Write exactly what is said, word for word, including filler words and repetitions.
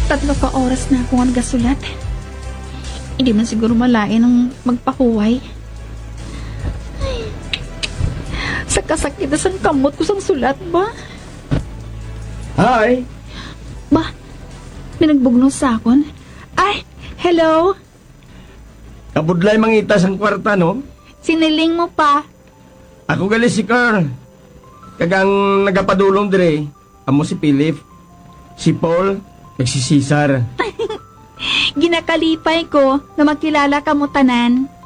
Tatlo ka oras na akong gasulat. Hindi man siguro malain ang magpakuway. Ay, sa kasakit na sang kamot ko sang sulat ba? Hi! Ba, may nagbugno sa akon. Ay, hello? Kabudlay mangitas ang kwarta, no? Siniling mo pa. Ako gali si Carl. Kagang nagapadulong dire. Amo si Philip, si Paul, ag si Cesar. Ginakalipay ko na makilala ka mo tanan.